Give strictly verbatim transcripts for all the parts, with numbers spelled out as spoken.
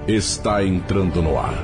está entrando no ar.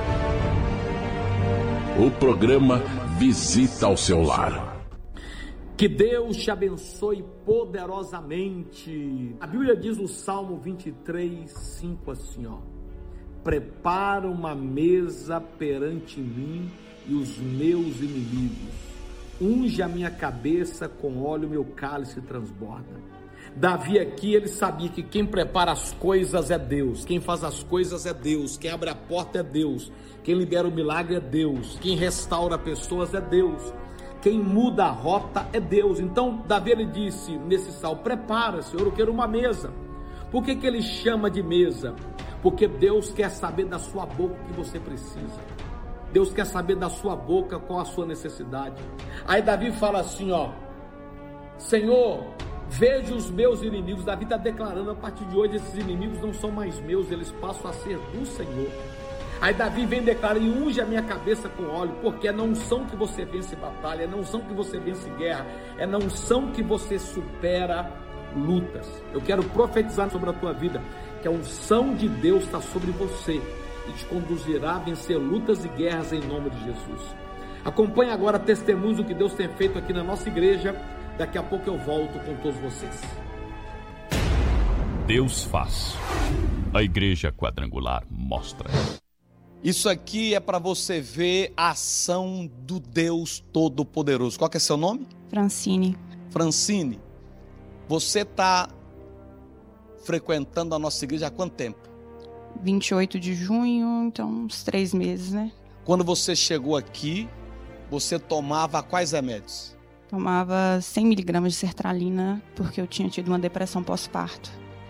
O programa Visita ao Seu Lar. Que Deus te abençoe poderosamente. A Bíblia diz no Salmo vinte e três, cinco assim, ó: prepara uma mesa perante mim e os meus inimigos. Unge a minha cabeça com óleo, meu cálice transborda. Davi aqui, ele sabia que quem prepara as coisas é Deus, quem faz as coisas é Deus, quem abre a porta é Deus, quem libera o milagre é Deus, quem restaura pessoas é Deus, quem muda a rota é Deus. Então Davi, ele disse nesse salmo: prepara, Senhor, eu quero uma mesa. Por que que ele chama de mesa? Porque Deus quer saber da sua boca o que você precisa. Deus quer saber da sua boca qual a sua necessidade. Aí Davi fala assim, ó: Senhor, veja os meus inimigos. Davi está declarando: a partir de hoje esses inimigos não são mais meus, eles passam a ser do Senhor. Aí Davi vem declarar: e unge a minha cabeça com óleo, porque é na unção que você vence batalha, é na unção que você vence guerra, é na unção que você supera lutas. Eu quero profetizar sobre a tua vida que a unção de Deus está sobre você e te conduzirá a vencer lutas e guerras em nome de Jesus. Acompanhe agora testemunhos do que Deus tem feito aqui na nossa igreja. Daqui a pouco eu volto com todos vocês. Deus faz. A Igreja Quadrangular mostra. Isso aqui é para você ver a ação do Deus Todo-Poderoso. Qual que é seu nome? Francine. Francine, você está frequentando a nossa igreja há quanto tempo? vinte e oito de junho, então uns três meses, né? Quando você chegou aqui, você tomava quais remédios? Tomava cem miligramas de sertralina, porque eu tinha tido uma depressão pós-parto.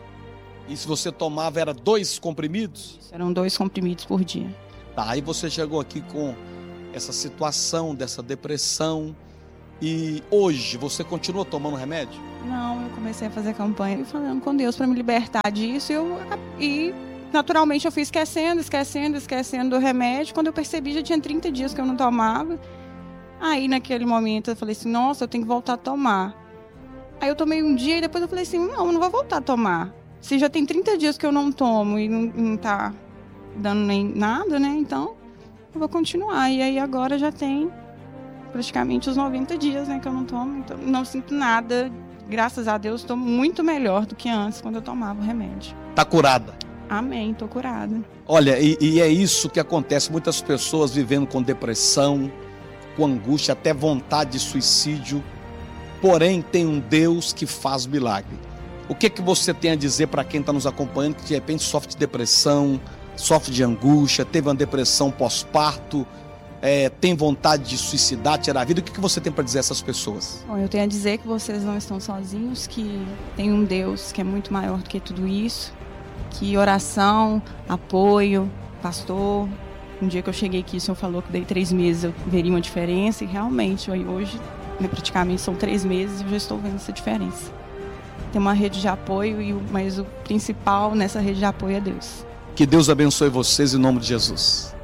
E se você tomava, era dois comprimidos? Isso, eram dois comprimidos por dia. Tá, aí você chegou aqui com essa situação, dessa depressão, e hoje você continua tomando remédio? Não, eu comecei a fazer campanha e falando com Deus para me libertar disso, e, eu, e naturalmente eu fui esquecendo, esquecendo, esquecendo do remédio. Quando eu percebi, já tinha trinta dias que eu não tomava. Aí naquele momento eu falei assim: nossa, eu tenho que voltar a tomar. Aí eu tomei um dia e depois eu falei assim: não, eu não vou voltar a tomar. Se já tem trinta dias que eu não tomo e não, não tá dando nem nada, né? Então eu vou continuar. E aí agora já tem praticamente os noventa dias, né, que eu não tomo. Então não sinto nada. Graças a Deus estou muito melhor do que antes, quando eu tomava o remédio. Tá curada? Amém, tô curada. Olha, e, e é isso que acontece. Muitas pessoas vivendo com depressão, com angústia, até vontade de suicídio. Porém, tem um Deus que faz milagre. O que que você tem a dizer para quem está nos acompanhando, que de repente sofre de depressão, sofre de angústia, teve uma depressão pós-parto, é, tem vontade de suicidar, tirar a vida? O que que você tem para dizer a essas pessoas? Bom, eu tenho a dizer que vocês não estão sozinhos, que tem um Deus que é muito maior do que tudo isso, que oração, apoio, pastor. Um dia que eu cheguei aqui, o senhor falou que daí três meses eu veria uma diferença, e realmente hoje, né, praticamente são três meses e eu já estou vendo essa diferença. Tem uma rede de apoio, e mas o principal nessa rede de apoio é Deus. Que Deus abençoe vocês em nome de Jesus.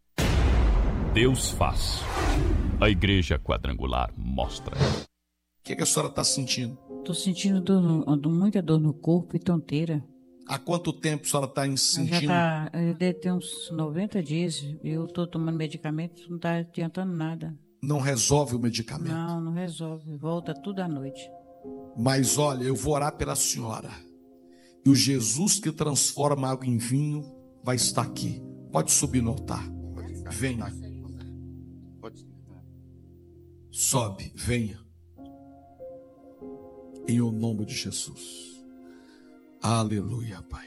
Deus faz. A Igreja Quadrangular mostra. O que que a senhora está sentindo? Estou sentindo dor no, muita dor no corpo e tonteira. Há quanto tempo a senhora está sentindo? Já tá, deve ter uns noventa dias. Eu estou tomando medicamento, não está adiantando nada. Não resolve o medicamento? Não, não resolve. Volta tudo à noite. Mas olha, eu vou orar pela senhora. E o Jesus que transforma água em vinho vai estar aqui. Pode subir no altar. Venha. Sobe, venha. Em o nome de Jesus. Aleluia, Pai.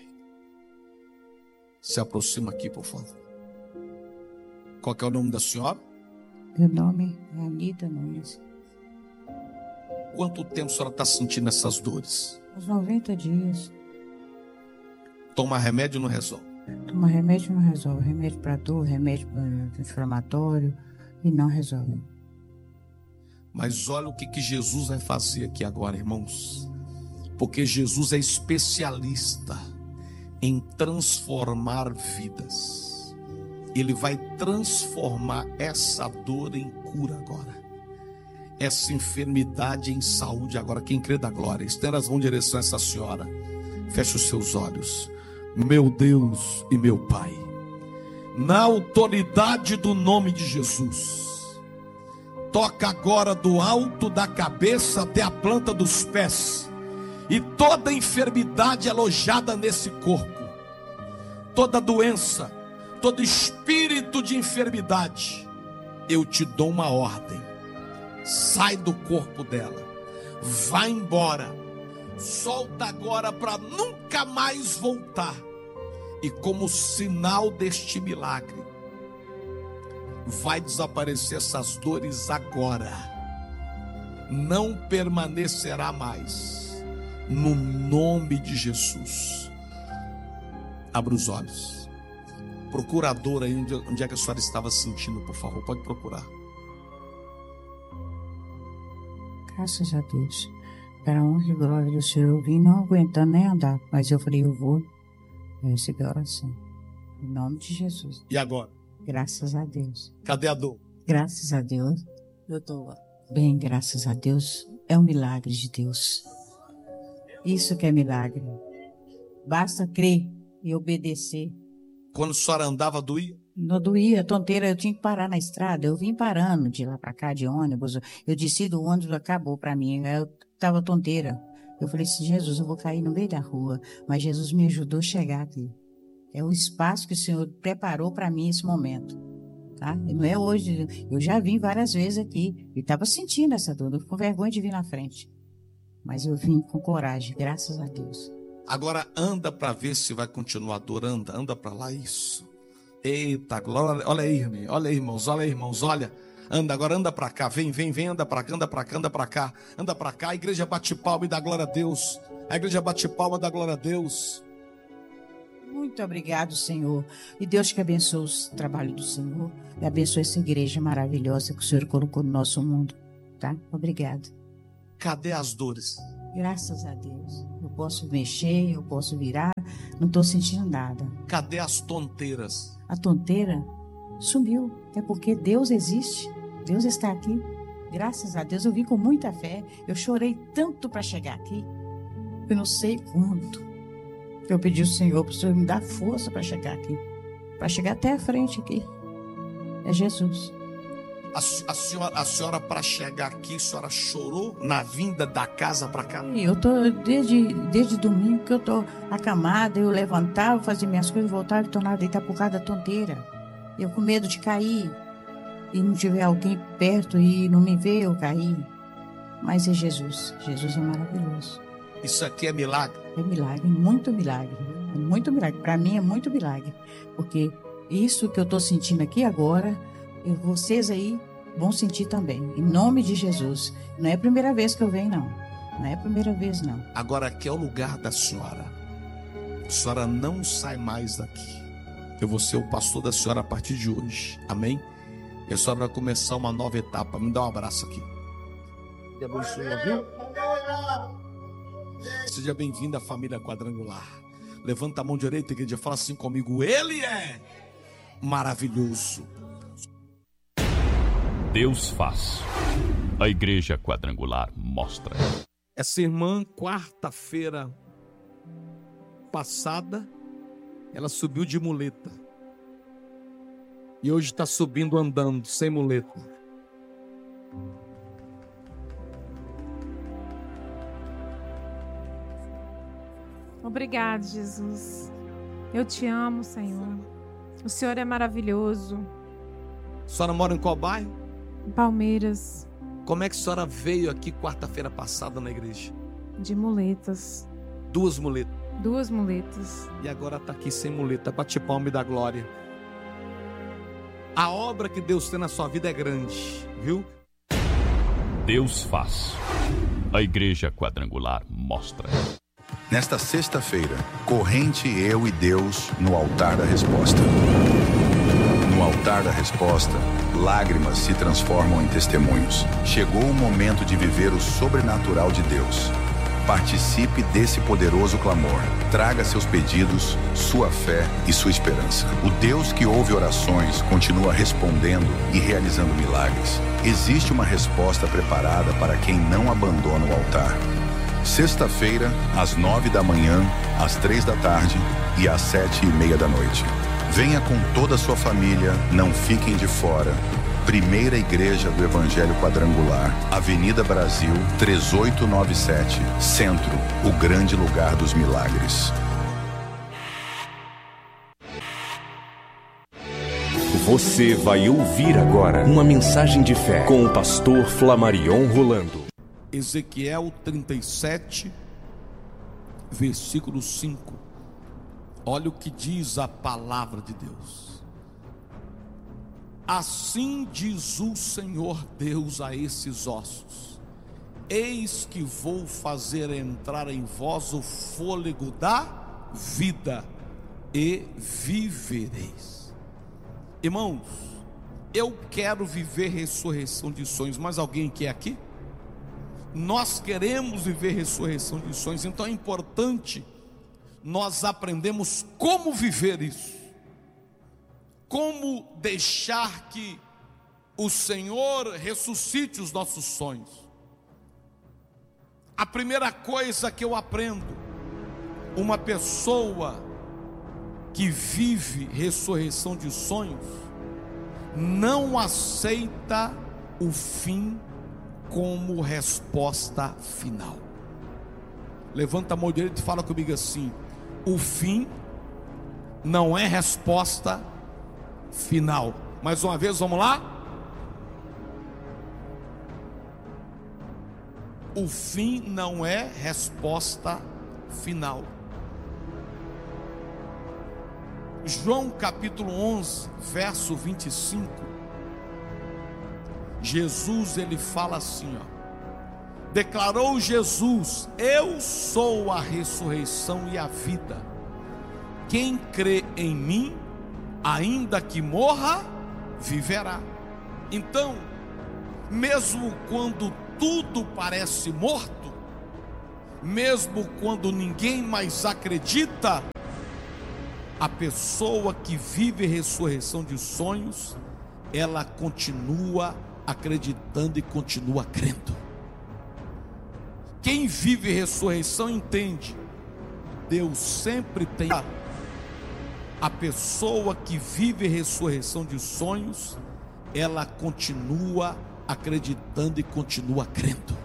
Se aproxima aqui, por favor. Qual que é o nome da senhora? Meu nome é Anita Nunes. Quanto tempo a senhora está sentindo essas dores? Uns noventa dias. Toma remédio e não resolve? Toma remédio e não resolve. Remédio para dor, remédio para inflamatório, e não resolve. Mas olha o que, que Jesus vai fazer aqui agora, irmãos. Porque Jesus é especialista em transformar vidas. Ele vai transformar essa dor em cura agora. Essa enfermidade em saúde agora. Quem crê da glória, estenda as mãos em direção a essa senhora. Feche os seus olhos. meu Deus e meu Pai, na autoridade do nome de Jesus, toca agora do alto da cabeça até a planta dos pés, e toda enfermidade alojada nesse corpo, toda doença, todo espírito de enfermidade, eu te dou uma ordem: sai do corpo dela, vai embora, solta agora para nunca mais voltar. E como sinal deste milagre, vai desaparecer essas dores agora, não permanecerá mais, no nome de Jesus. Abra os olhos, procura a dor aí onde, onde é que a senhora estava sentindo, por favor, pode procurar. Graças a Deus, para a honra e glória do Senhor, eu vim não aguentando nem andar, mas eu falei, eu vou receber a oração, em nome de Jesus. E agora? Graças a Deus. Cadê a dor? Graças a Deus, eu estou bem, graças a Deus. É um milagre de Deus. Isso que é milagre. Basta crer e obedecer. Quando a senhora andava, doía? Não doía, tonteira, eu tinha que parar na estrada. Eu vim parando de lá para cá, de ônibus. Eu desci do ônibus, acabou para mim. Eu estava tonteira. Eu falei assim, Jesus, eu vou cair no meio da rua. Mas Jesus me ajudou a chegar aqui. É o espaço que o Senhor preparou para mim esse momento. Tá? Não é hoje. Eu já vim várias vezes aqui. E estava sentindo essa dor. Eu com vergonha de vir na frente. Mas eu vim com coragem, graças a Deus. Agora anda para ver se vai continuar a dor. Anda, anda para lá, isso. Eita, glória. Olha aí, irmão. Olha aí, irmãos. Olha aí, irmãos. Olha. Anda, agora anda para cá. Vem, vem, vem. Anda para cá, anda para cá, anda para cá. Anda para cá. A igreja bate palma e dá glória a Deus. A igreja bate palma e dá glória a Deus. Muito obrigado, Senhor. E Deus que abençoe o trabalho do Senhor. E abençoe essa igreja maravilhosa que o Senhor colocou no nosso mundo. Tá? Obrigado. Cadê as dores? Graças a Deus. Eu posso mexer, eu posso virar. Não estou sentindo nada. Cadê as tonteiras? A tonteira sumiu. É porque Deus existe. Deus está aqui. Graças a Deus eu vim com muita fé. Eu chorei tanto para chegar aqui. Eu não sei quanto. Eu pedi ao Senhor para o Senhor me dar força para chegar aqui. Para chegar até a frente aqui. É Jesus. A, a senhora, a senhora para chegar aqui, a senhora chorou na vinda da casa para cá? Eu tô desde, desde domingo que eu tô acamada. Eu levantava, fazia minhas coisas, voltava e tornava a deitar por causa da tonteira. Eu com medo de cair. E não tiver alguém perto e não me ver eu cair. Mas é Jesus. Jesus é maravilhoso. Isso aqui é milagre? É milagre, muito milagre. É muito milagre. Para mim é muito milagre. Porque isso que eu estou sentindo aqui agora, eu, vocês aí vão sentir também. Em nome de Jesus. Não é a primeira vez que eu venho, não. Não é a primeira vez, não. Agora aqui é o lugar da senhora. A senhora não sai mais daqui. Eu vou ser o pastor da senhora a partir de hoje. Amém? E a senhora vai começar uma nova etapa. Me dá um abraço aqui. Deus abençoe, viu? Seja bem-vindo à família quadrangular. Levanta a mão direita, igreja, fala assim comigo: Ele é maravilhoso. Deus faz. A igreja quadrangular mostra. Essa irmã, quarta-feira passada, ela subiu de muleta. E hoje está subindo andando, sem muleta. Obrigado, Jesus. Eu te amo, Senhor. O Senhor é maravilhoso. A senhora mora em qual bairro? Em Palmeiras. Como é que a senhora veio aqui quarta-feira passada na igreja? De muletas. Duas muletas. Duas muletas. E agora está aqui sem muleta. Bate palma e dá glória. A obra que Deus tem na sua vida é grande, viu? Deus faz. A igreja quadrangular mostra. Nesta sexta-feira, corrente eu e Deus no altar da resposta. No altar da resposta, lágrimas se transformam em testemunhos. Chegou o momento de viver o sobrenatural de Deus. Participe desse poderoso clamor. Traga seus pedidos, sua fé e sua esperança. O Deus que ouve orações continua respondendo e realizando milagres. Existe uma resposta preparada para quem não abandona o altar. Sexta-feira, às nove da manhã, às três da tarde e às sete e meia da noite. Venha com toda a sua família, não fiquem de fora. Primeira Igreja do Evangelho Quadrangular, Avenida Brasil, três oito nove sete, Centro, o grande lugar dos milagres. Você vai ouvir agora uma mensagem de fé com o pastor Flamarion Rolando. Ezequiel trinta e sete, versículo cinco. Olha o que diz a palavra de Deus. Assim diz o Senhor Deus a esses ossos: eis que vou fazer entrar em vós o fôlego da vida, e vivereis. Irmãos, eu quero viver ressurreição de sonhos. Mas alguém quer aqui? Nós queremos viver ressurreição de sonhos. Então é importante nós aprendermos como viver isso, como deixar que o Senhor ressuscite os nossos sonhos. A primeira coisa que eu aprendo: uma pessoa que vive ressurreição de sonhos não aceita o fim como resposta final. Levanta a mão direita e fala comigo assim: o fim não é resposta final. Mais uma vez, vamos lá? O fim não é resposta final. João capítulo onze, verso vinte e cinco. Jesus, ele fala assim, ó: declarou Jesus: eu sou a ressurreição e a vida. Quem crê em mim, ainda que morra, viverá. Então, mesmo quando tudo parece morto, mesmo quando ninguém mais acredita, a pessoa que vive ressurreição de sonhos, ela continua acreditando e continua crendo. Quem vive ressurreição entende: Deus sempre tem. A pessoa que vive ressurreição de sonhos, ela continua acreditando e continua crendo.